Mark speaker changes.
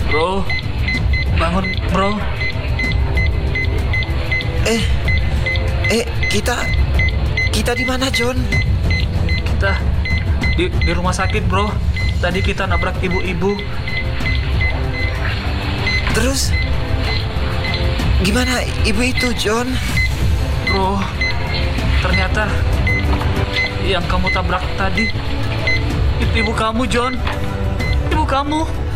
Speaker 1: Bro, bangun bro.
Speaker 2: Eh, kita di mana, John?
Speaker 1: Kita di rumah sakit bro. Tadi kita nabrak ibu-ibu.
Speaker 2: Terus gimana ibu itu, John?
Speaker 1: Bro, ternyata yang kamu tabrak tadi itu ibu kamu, John. Ibu kamu.